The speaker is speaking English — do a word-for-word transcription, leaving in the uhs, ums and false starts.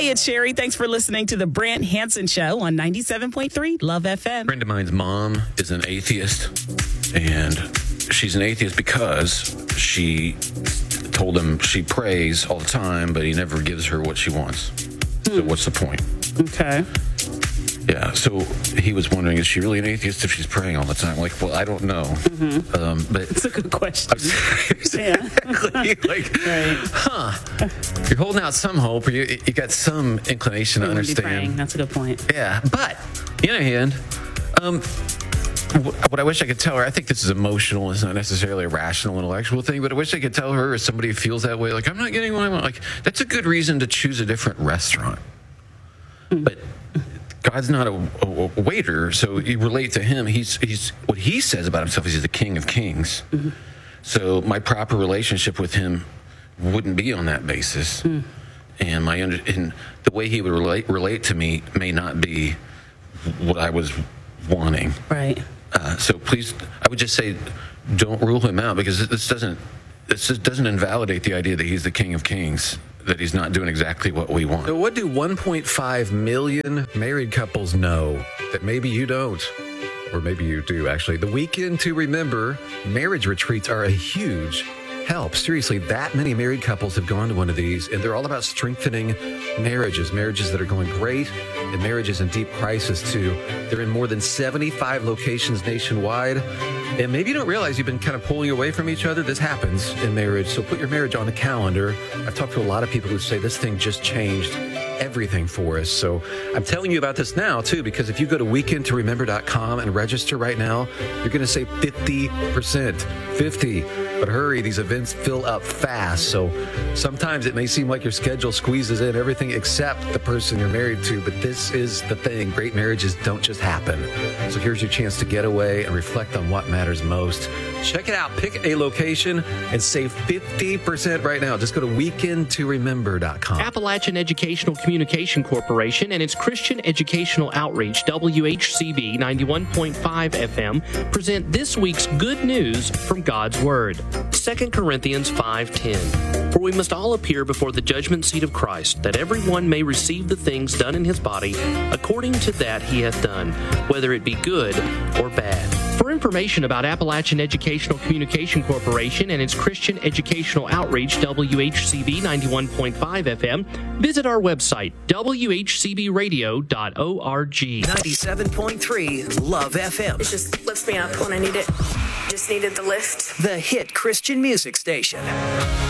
Hey, it's Sherry. Thanks for listening to the Brant Hansen Show on ninety-seven point three Love F M. A friend of mine's mom is an atheist, and she's an atheist because she told him she prays all the time, but he never gives her what she wants. So what's the point? Okay. Yeah, so he was wondering, is she really an atheist if she's praying all the time? Like, well, I don't know. Mm-hmm. Um, but it's a good question. Exactly. Like, right. huh. You're holding out some hope, or you, you got some inclination to You wouldn't be understand. praying. That's a good point. Yeah, but, on the other hand, um, what I wish I could tell her, I think this is emotional. It's not necessarily a rational, intellectual thing, but I wish I could tell her, or somebody who feels that way, like, I'm not getting what I want. Like, that's a good reason to choose a different restaurant. Mm. But God's not a, a, a waiter, so you relate to him. He's he's what he says about himself is he's the King of Kings. Mm-hmm. So my proper relationship with him wouldn't be on that basis, mm. and my under, and the way he would relate relate to me may not be what I was wanting. Right. Uh, so please, I would just say, don't rule him out, because this doesn't this just doesn't invalidate the idea that he's the King of Kings, that he's not doing exactly what we want. So what do one point five million married couples know that maybe you don't? Or maybe you do, actually. The Weekend to Remember marriage retreats are a huge help. Seriously, that many married couples have gone to one of these, and they're all about strengthening marriages, marriages that are going great, and marriages in deep crisis, too. They're in more than seventy-five locations nationwide. And maybe you don't realize you've been kind of pulling away from each other. This happens in marriage, so put your marriage on the calendar. I've talked to a lot of people who say this thing just changed everything for us. So I'm telling you about this now, too, because if you go to weekend to remember dot com and register right now, you're going to save fifty percent. fifty. But hurry, these events fill up fast. So sometimes it may seem like your schedule squeezes in everything except the person you're married to. But this is the thing. Great marriages don't just happen. So here's your chance to get away and reflect on what matters most. Check it out. Pick a location and save fifty percent right now. Just go to weekend to remember dot com. Appalachian Educational Communication Corporation and its Christian Educational Outreach, W H C B ninety-one point five F M, present this week's good news from God's Word. Second Corinthians five ten. For we must all appear before the judgment seat of Christ, that everyone may receive the things done in his body according to that he hath done, whether it be good or bad. For information about Appalachian Educational Communication Corporation and its Christian Educational Outreach, W H C B ninety-one point five F M, visit our website, w h c b radio dot org. ninety-seven point three Love F M. It just lifts me up when I need it. Just needed the lift. The hit Christian music station.